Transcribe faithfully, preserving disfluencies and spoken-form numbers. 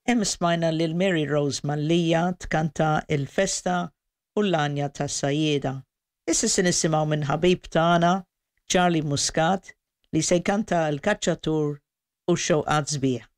Hemm smajna lil Mary Rose Mallija tkanta il-festa u l-anja tas-sajjieda. Issa se nisimgħu minn ħabib tagħna Charlie Muscat li se jkanta l-kaċċatur u x-xewqat sbieħ.